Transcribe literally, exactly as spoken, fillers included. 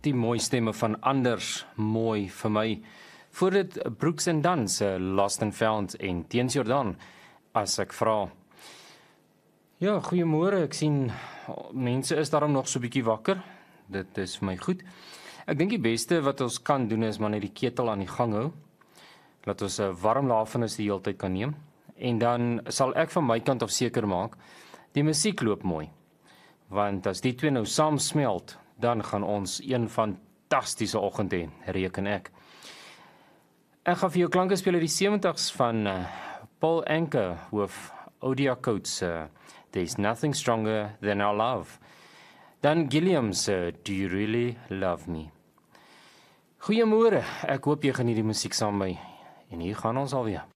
die mooi stemme van Anders mooi vir my. Voor dit Brooks and Dunn se Lost and Found en Teens Jordan as ek vra. Ja, goeiemôre. Ek sien mense is daarom nog so 'n bietjie wakker. Dit is vir my goed. Ek dink die beste wat ons kan doen is maar net die ketel aan die gang hou. Laat ons 'n warm lafenis die hele tyd kan neem. En dan sal ek van my kant af seker maak die musiek loop mooi. Want as die twee nou saam smelt, dan gaan ons een fantastiese oggend hê, reken ek. Ek gaan vir jou klanke speel uit die sewentig's van uh, Paul Anka hoof Odia Coates, uh, There's Nothing Stronger Than Our Love. Dan Gilliam's uh, Do You Really Love Me? Goeiemôre, ek hoop jy geniet die musiek saam met my. En hier gaan ons alweer.